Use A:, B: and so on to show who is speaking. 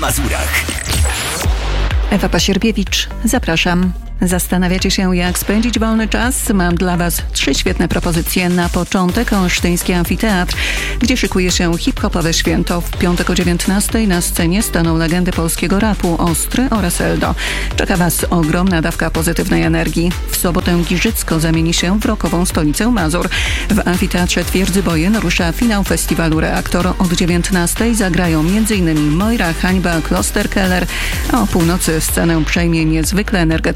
A: Mazurach.
B: Ewa Pasierbiewicz, zapraszam. Zastanawiacie się, jak spędzić wolny czas? Mam dla Was 3 świetne propozycje. Na początek Olsztyński Amfiteatr, gdzie szykuje się hip-hopowe święto. W piątek o 19:00 na scenie staną legendy polskiego rapu Ostry oraz Eldo. Czeka Was ogromna dawka pozytywnej energii. W sobotę Giżycko zamieni się w rockową stolicę Mazur. W Amfiteatrze Twierdzyboje rusza finał festiwalu Reaktor. Od 19:00 zagrają m.in. Moira, Hańba, Kloster Keller, a o północy scenę przejmie niezwykle energetyczny